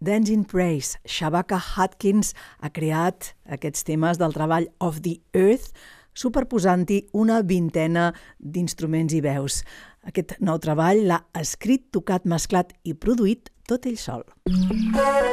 Dance in Praise. Shabaka Hutchins ha creat aquests temes del treball Of the Earth, superposant-hi una vintena d'instruments i veus. Aquest nou treball l'ha escrit, tocat, mesclat i produït tot ell sol.